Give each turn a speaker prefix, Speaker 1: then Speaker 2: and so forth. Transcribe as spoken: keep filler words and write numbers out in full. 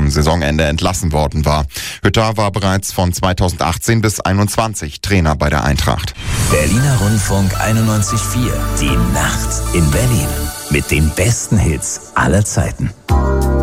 Speaker 1: zum Saisonende entlassen worden war. Hütter war bereits von zweitausendachtzehn bis einundzwanzig Trainer bei der Eintracht.
Speaker 2: Berliner Rundfunk einundneunzig Komma vier. Die Nacht in Berlin. Mit den besten Hits aller Zeiten.